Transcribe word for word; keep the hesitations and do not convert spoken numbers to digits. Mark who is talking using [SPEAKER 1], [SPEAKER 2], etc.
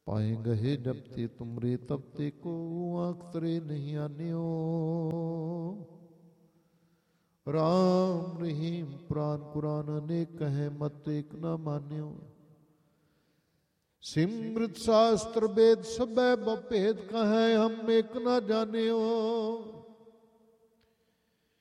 [SPEAKER 1] पाए गहे जपते तुमरे तपते को अक्सरे नहीं आन्यो। राम रहीम पुराण कुरान अनेक कहे मत एक न मान्यो। सिमृत शास्त्र वेद सब बभेद कहे हम एक न जान्यो।